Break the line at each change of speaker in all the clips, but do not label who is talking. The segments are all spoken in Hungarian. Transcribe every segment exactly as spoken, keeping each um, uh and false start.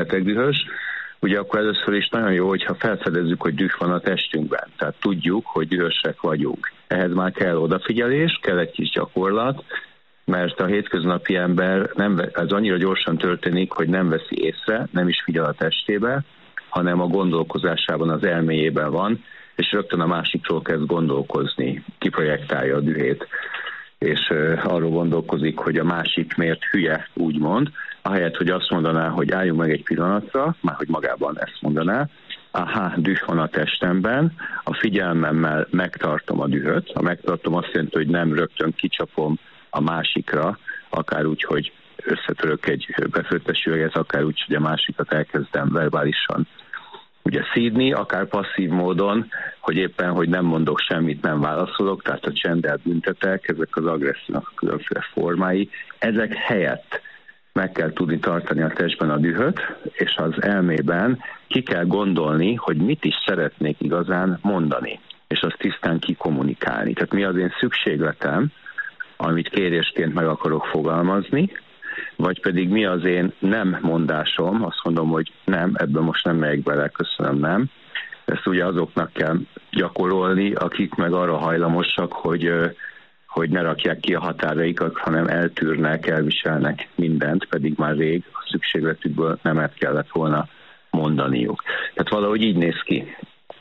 dühös, ugye akkor először is nagyon jó, hogyha felfedezzük, hogy düh van a testünkben. Tehát tudjuk, hogy dühösek vagyunk. Ehhez már kell odafigyelés, kell egy kis gyakorlat, mert a hétköznapi ember nem, ez annyira gyorsan történik, hogy nem veszi észre, nem is figyel a testébe, hanem a gondolkozásában, az elméjében van, és rögtön a másikról kezd gondolkozni, kiprojektálja a dühét, és uh, arról gondolkozik, hogy a másik miért hülye, úgymond, ahelyett, hogy azt mondaná, hogy álljunk meg egy pillanatra, már hogy magában ezt mondaná, aha, düh van a testemben, a figyelmemmel megtartom a dühöt, ha megtartom azt jelenti, hogy nem rögtön kicsapom a másikra, akár úgy, hogy összetörök egy befőttes üveget, akár úgy, hogy a másikat elkezdem verbálisan ugye szídni, akár passzív módon, hogy éppen, hogy nem mondok semmit, nem válaszolok, tehát a csenddel büntetek, ezek az agressziónak a különféle formái. Ezek helyett meg kell tudni tartani a testben a dühöt, és az elmében ki kell gondolni, hogy mit is szeretnék igazán mondani, és azt tisztán kikommunikálni. Tehát mi az én szükségletem, amit kérésként meg akarok fogalmazni, vagy pedig mi az én nem mondásom, azt mondom, hogy nem, ebben most nem megyek bele, köszönöm, nem. Ezt ugye azoknak kell gyakorolni, akik meg arra hajlamosak, hogy, hogy ne rakják ki a határaikat, hanem eltűrnek, elviselnek mindent, pedig már rég a szükségletükből nemet kellett volna mondaniuk. Tehát valahogy így néz ki.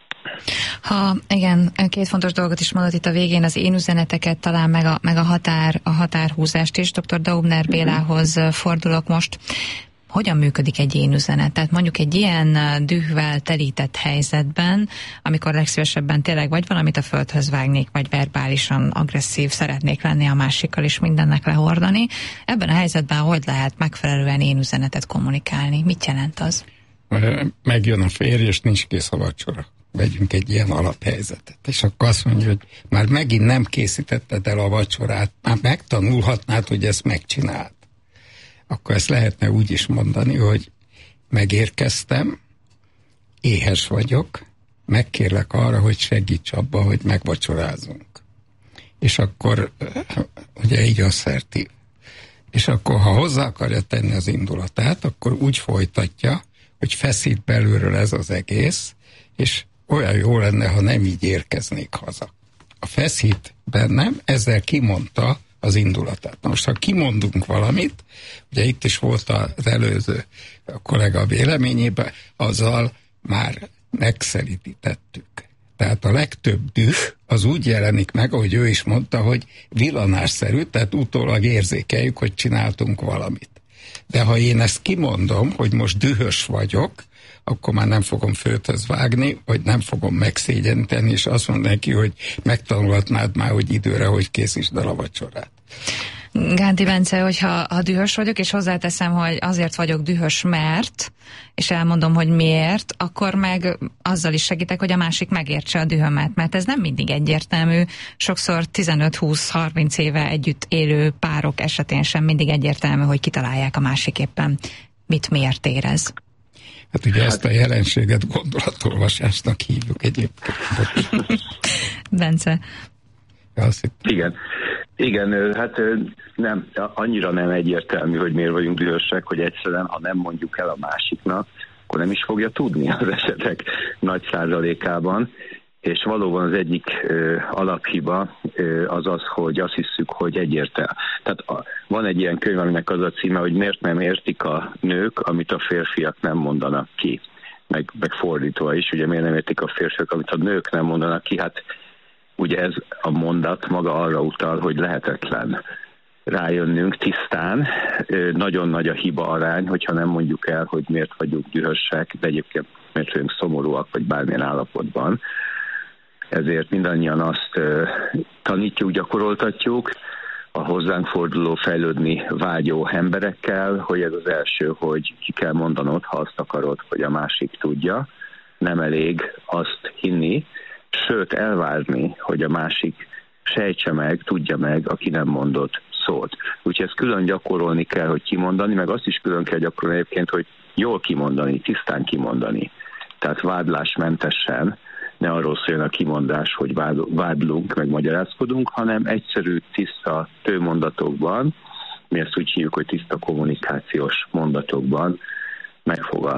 Ha igen, két fontos dolgot is mondott itt a végén, az én üzeneteket, talán meg a, meg a, határ, a határhúzást is. doktor Daubner Bélához fordulok most. Hogyan működik egy én üzenet? Tehát mondjuk egy ilyen dühvel telített helyzetben, amikor legszívesebben tényleg vagy valamit a földhöz vágnék, vagy verbálisan agresszív szeretnék lenni a másikkal is mindennek lehordani. Ebben a helyzetben hogy lehet megfelelően én üzenetet kommunikálni? Mit jelent az?
Megjön a férj, és nincs kész a vacsora. Vegyünk egy ilyen alaphelyzetet. És akkor azt mondja, hogy már megint nem készítetted el a vacsorát, már megtanulhatnád, hogy ezt megcsináld. Akkor ezt lehetne úgy is mondani, hogy megérkeztem, éhes vagyok, megkérlek arra, hogy segíts abba, hogy megvacsorázunk. És akkor ugye így asszertív. És akkor, ha hozzá akarja tenni az indulatát, akkor úgy folytatja, hogy feszít belülről ez az egész, és olyan jó lenne, ha nem így érkeznék haza. A feszít bennem, ezzel kimondta az indulatát. Na most, ha kimondunk valamit, ugye itt is volt az előző a kollega véleményében, azzal már megszelítettük. Tehát a legtöbb düh az úgy jelenik meg, ahogy ő is mondta, hogy villanásszerű, tehát utólag érzékeljük, hogy csináltunk valamit. De ha én ezt kimondom, hogy most dühös vagyok, akkor már nem fogom földhöz vágni, vagy nem fogom megszégyenteni, és azt mondom neki, hogy megtanulhatnád már, hogy időre, hogy készítsd el a vacsorát.
Gánti Bence, hogyha ha dühös vagyok, és hozzáteszem, hogy azért vagyok dühös, mert, és elmondom, hogy miért, akkor meg azzal is segítek, hogy a másik megértse a dühömet, mert ez nem mindig egyértelmű. Sokszor tizenöt-húsz-harminc éve együtt élő párok esetén sem mindig egyértelmű, hogy kitalálják a másik éppen mit miért érez.
Hát ugye hát, ezt a jelenséget gondolatolvasásnak hívjuk egyébként.
Bence.
Igen. Igen, hát nem, annyira nem egyértelmű, hogy miért vagyunk dühösek, hogy egyszerűen, ha nem mondjuk el a másiknak, akkor nem is fogja tudni az esetek nagy százalékában. És valóban az egyik ö, alaphiba ö, az az, hogy azt hiszük, hogy egyértelmű. Tehát a, van egy ilyen könyv, aminek az a címe, hogy miért nem értik a nők, amit a férfiak nem mondanak ki. Meg, meg fordítva is, ugye miért nem értik a férfiak, amit a nők nem mondanak ki. Hát ugye ez a mondat maga arra utal, hogy lehetetlen rájönnünk tisztán. Ö, nagyon nagy a hiba arány, hogyha nem mondjuk el, hogy miért vagyunk dühösek, de egyébként miért vagyunk szomorúak, vagy bármilyen állapotban. Ezért mindannyian azt uh, tanítjuk, gyakoroltatjuk a hozzánk forduló, fejlődni vágyó emberekkel, hogy ez az első, hogy ki kell mondanod, ha azt akarod, hogy a másik tudja. Nem elég azt hinni, sőt elvárni, hogy a másik sejtse meg, tudja meg, aki nem mondott szót. Úgyhogy ezt külön gyakorolni kell, hogy kimondani, meg azt is külön kell gyakorolni egyébként, hogy jól kimondani, tisztán kimondani. Tehát vádlásmentesen, ne arról szóljon a kimondás, hogy vádlunk, meg magyarázkodunk, hanem egyszerű, tiszta tőmondatokban, mi ezt úgy hívjuk, hogy tiszta kommunikációs mondatokban megfogalmazni.